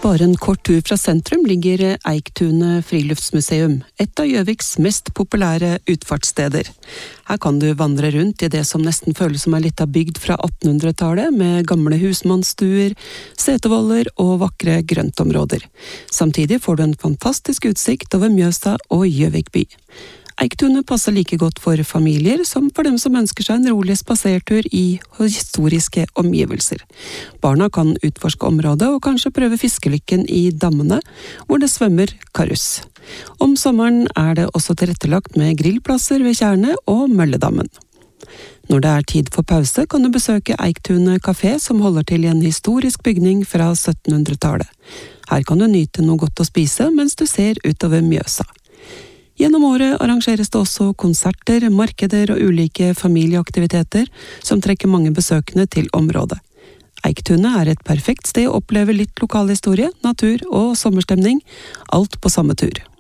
Bare en kort tur fra sentrum ligger Eiktunet friluftsmuseum, et av Gjøviks mest populære utfartssteder. Her kan du vandre rundt i det som nesten føles som en liten bygd fra 1800-tallet, med gamle husmannsstuer, setevoller og vakre grøntområder. Samtidig får du en fantastisk utsikt over Mjøsa og Gjøvik by. Eiktunet passer like godt for familier som for dem som ønsker seg en rolig spasertur i historiske omgivelser. Barna kan utforske området og kanskje prøve fiskelykken i dammene, hvor det svømmer karuss. Om sommeren er det også tilrettelagt med grillplasser ved Tjerne og Mølledammen. Når det er tid for pause, kan du besøke Eiktunet kafé, som holder til i en historisk bygning fra 1700-tallet. Her kan du nyte noe godt å spise mens du ser utover Mjøsa. Gjennom året arrangeres det også konserter, markeder og ulike familieaktiviteter som trekker mange besøkende til området. Eiktunet er et perfekt sted å oppleve litt lokalhistorie, natur og sommerstemning, alt på samme tur.